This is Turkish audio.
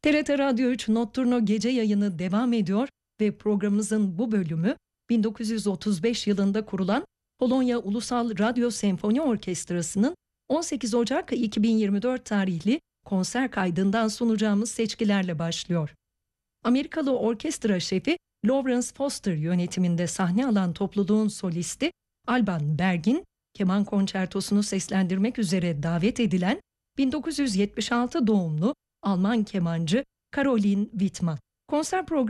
TRT Radyo 3 Notturno gece yayını devam ediyor ve programımızın bu bölümü 1935 yılında kurulan Polonya Ulusal Radyo Senfoni Orkestrası'nın 18 Ocak 2024 tarihli konser kaydından sunacağımız seçkilerle başlıyor. Amerikalı orkestra şefi Lawrence Foster yönetiminde sahne alan topluluğun solisti Alban Berg'in keman konçertosunu seslendirmek üzere davet edilen 1976 doğumlu Alman kemancı Caroline Wittmann. Konser programı